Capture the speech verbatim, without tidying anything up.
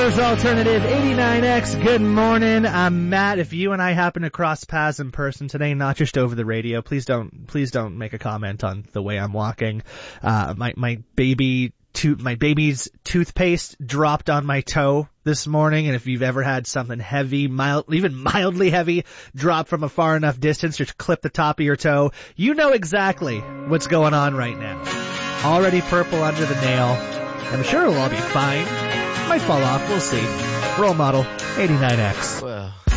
Alternative eighty-nine X, good morning. I'm Matt. If you and I happen to cross paths in person today, not just over the radio, please don't, please don't make a comment on the way I'm walking. Uh, my, my baby, to, my baby's toothpaste dropped on my toe this morning, and if you've ever had something heavy, mild, even mildly heavy, drop from a far enough distance, just clip the top of your toe, you know exactly what's going on right now. Already purple under the nail. I'm sure it'll all be fine. Might fall off, we'll see. Role model eighty-nine X. Well.